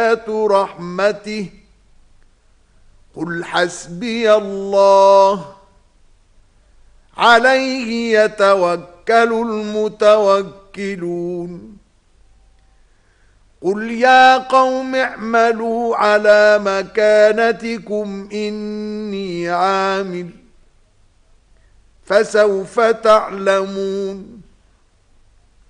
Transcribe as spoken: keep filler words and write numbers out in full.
بينات رحمته قل حسبي الله عليه يتوكل المتوكلون قل يا قوم اعملوا على مكانتكم إني عامل فسوف تعلمون